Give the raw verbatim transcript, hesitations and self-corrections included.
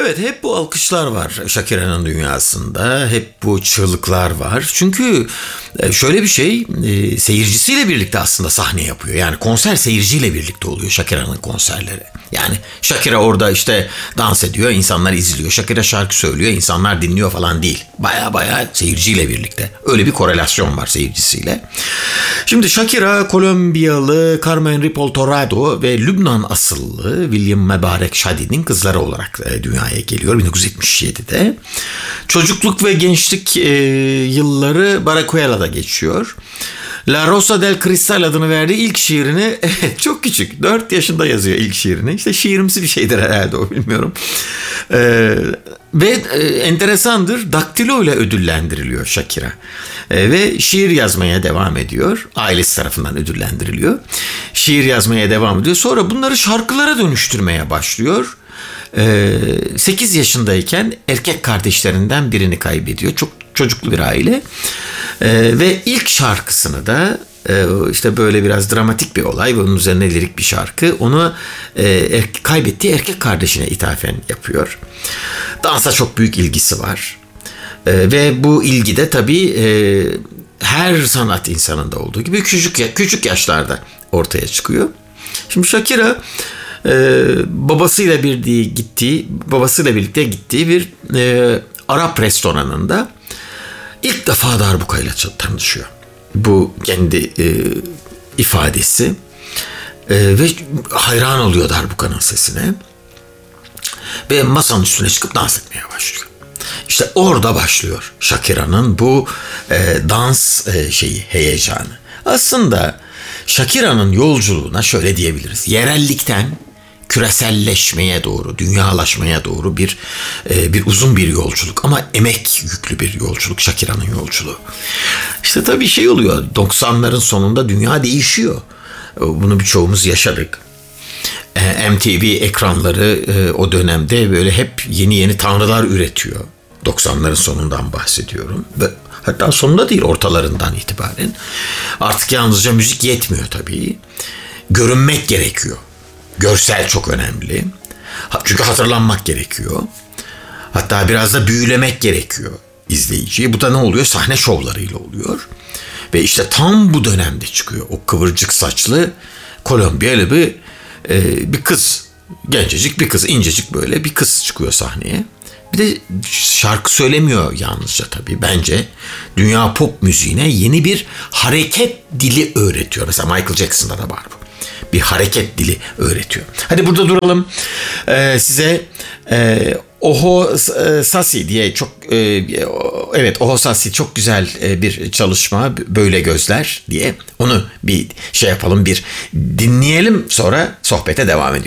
Evet, hep bu alkışlar var Shakira'nın dünyasında. Hep bu çığlıklar var. Çünkü şöyle bir şey, seyircisiyle birlikte aslında sahne yapıyor. Yani konser seyirciyle birlikte oluyor Shakira'nın konserleri. Yani Shakira orada işte dans ediyor, insanlar izliyor. Shakira şarkı söylüyor, insanlar dinliyor falan değil. Baya baya seyirciyle birlikte. Öyle bir korelasyon var seyircisiyle. Şimdi Shakira, Kolombiyalı Carmen Ripoll Torrado ve Lübnan asıllı William Mebarek Shadi'nin kızları olarak dünyaya geliyor bin dokuz yüz yetmiş yedide. Çocukluk ve gençlik e, yılları Barakuela'da geçiyor. La Rosa del Cristal adını verdiği ilk şiirini çok küçük, dört yaşında yazıyor ilk şiirini. İşte şiirimsi bir şeydir herhalde o, bilmiyorum. Ee, ve e, enteresandır, daktilo ile ödüllendiriliyor Shakira. Ee, ve şiir yazmaya devam ediyor. Ailesi tarafından ödüllendiriliyor. Şiir yazmaya devam ediyor. Sonra bunları şarkılara dönüştürmeye başlıyor. sekiz yaşındayken erkek kardeşlerinden birini kaybediyor. Çok çocuklu bir aile. Ve ilk şarkısını da işte böyle biraz dramatik bir olay ve onun üzerine lirik bir şarkı. Onu kaybettiği erkek kardeşine ithafen yapıyor. Dansa çok büyük ilgisi var. Ve bu ilgi de tabii her sanat insanında olduğu gibi küçük küçük yaşlarda ortaya çıkıyor. Şimdi Shakira Ee, babasıyla birlikte gittiği, babasıyla birlikte gittiği bir e, Arap restoranında ilk defa darbukayla tanışıyor. Bu kendi e, ifadesi e, ve hayran oluyor darbukanın sesine ve masanın üstüne çıkıp dans etmeye başlıyor. İşte orada başlıyor Shakira'nın bu e, dans e, şeyi, heyecanı. Aslında Shakira'nın yolculuğuna şöyle diyebiliriz: yerellikten küreselleşmeye doğru, dünyalaşmaya doğru bir e, bir uzun bir yolculuk, ama emek yüklü bir yolculuk Shakira'nın yolculuğu. İşte tabii şey oluyor, doksanların sonunda dünya değişiyor. Bunu birçoğumuz yaşadık. E, M T V ekranları e, o dönemde böyle hep yeni yeni tanrılar üretiyor. doksanların sonundan bahsediyorum. Ve hatta sonunda değil, ortalarından itibaren. Artık yalnızca müzik yetmiyor tabii. Görünmek gerekiyor. Görsel çok önemli. Çünkü hatırlanmak gerekiyor. Hatta biraz da büyülemek gerekiyor izleyiciyi. Bu da ne oluyor? Sahne şovlarıyla oluyor. Ve işte tam bu dönemde çıkıyor o kıvırcık saçlı Kolombiyalı bir e, bir kız. Gencecik bir kız, incecik böyle bir kız çıkıyor sahneye. Bir de şarkı söylemiyor yalnızca tabii. Bence dünya pop müziğine yeni bir hareket dili öğretiyor. Mesela Michael Jackson'da da var bu. Bir hareket dili öğretiyor. Hadi burada duralım. Ee, size e, Oho Sasi diye çok e, evet Oho Sasi çok güzel e, bir çalışma, böyle gözler diye. Onu bir şey yapalım, bir dinleyelim, sonra sohbete devam edelim.